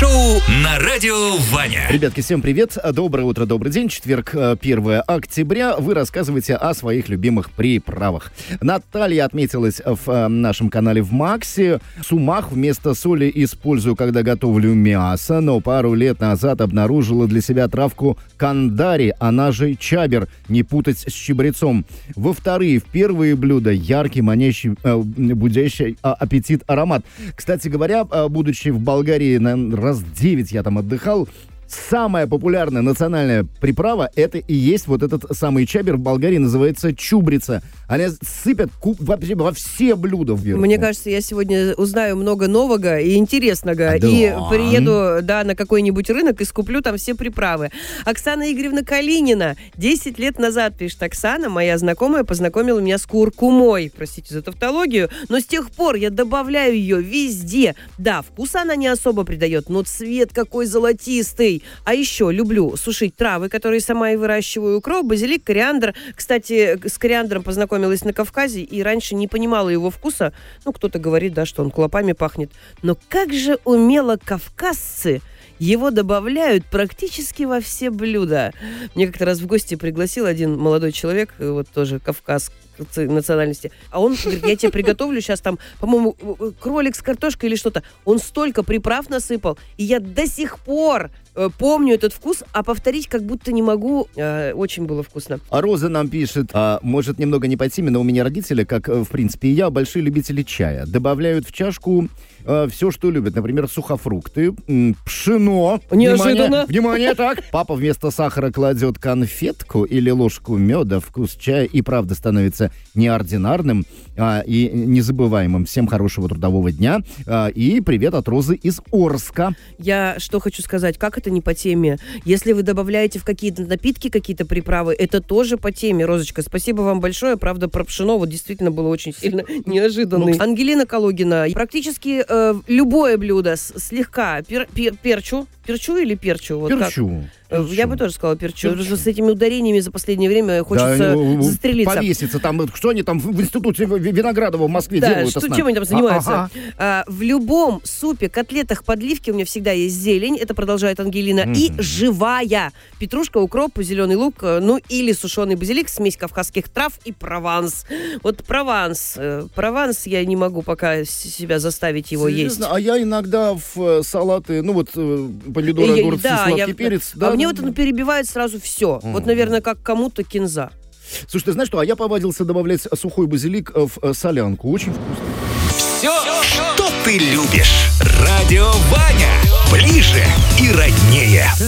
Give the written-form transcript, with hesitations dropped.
Шоу на радио Ваня. Ребятки, всем привет. Доброе утро, добрый день. Четверг, 1 октября. Вы рассказываете о своих любимых приправах. Наталья отметилась в нашем канале в Максе. Сумах вместо соли использую, когда готовлю мясо, но пару лет назад обнаружила для себя травку кандари, она же чабер, не путать с чабрецом. В первые блюда яркий, манящий, будящий аппетит аромат. Кстати говоря, будучи в Болгарии, раз 9 я там отдыхал, самая популярная национальная приправа — это и есть вот этот самый чабер. В Болгарии называется чубрица. Они сыпят вообще во все блюда вверху. Мне кажется, я сегодня узнаю много нового и интересного. Да. И приеду, на какой-нибудь рынок и скуплю там все приправы. Оксана Игоревна Калинина. 10 лет назад, пишет Оксана, моя знакомая познакомила меня с куркумой. Простите за тавтологию. Но с тех пор я добавляю ее везде. Да, вкус она не особо придает, но цвет какой золотистый. А еще люблю сушить травы, которые сама и выращиваю. Укроп, базилик, кориандр. Кстати, с кориандром познакомилась на Кавказе и раньше не понимала его вкуса. Кто-то говорит, что он клопами пахнет. Но как же умело кавказцы его добавляют практически во все блюда. Мне как-то раз в гости пригласил один молодой человек, вот тоже кавказской национальности. А он говорит, я тебе приготовлю сейчас там, по-моему, кролик с картошкой или что-то. Он столько приправ насыпал, и я до сих пор помню этот вкус, а повторить как будто не могу. Очень было вкусно. А Роза нам пишет, может, немного не по теме, но у меня родители, как, в принципе, и я, большие любители чая. Добавляют в чашку все, что любят. Например, сухофрукты, пшено. Неожиданно. Внимание, так. Папа вместо сахара кладет конфетку или ложку меда. Вкус чая и правда становится неординарным и незабываемым. Всем хорошего трудового дня. И привет от Розы из Орска. Я что хочу сказать, как это не по теме? Если вы добавляете в какие-то напитки, какие-то приправы, это тоже по теме, Розочка. Спасибо вам большое. Правда, про пшено вот действительно было очень сильно неожиданно. Ангелина Калугина. Практически любое блюдо слегка перчу или перчу? Вот перчу. Я бы тоже сказала перчу. С этими ударениями за последнее время хочется застрелиться. Повеситься. Там, что они там в институте Виноградова в Москве делают? Чем они там занимаются? В любом супе, котлетах, подливке у меня всегда есть зелень, это продолжает Ангелина, и живая петрушка, укроп, зеленый лук, или сушеный базилик, смесь кавказских трав и прованс. Вот прованс я не могу пока себя заставить его есть. А я иногда в салаты, помидоры, огурцы, сладкий перец. А мне вот он перебивает сразу все. Вот, наверное, как кому-то кинза. Слушай, ты знаешь что? А я повадился добавлять сухой базилик в солянку. Очень вкусно. Все, что ты любишь. Радио Ваня. Ближе и роднее.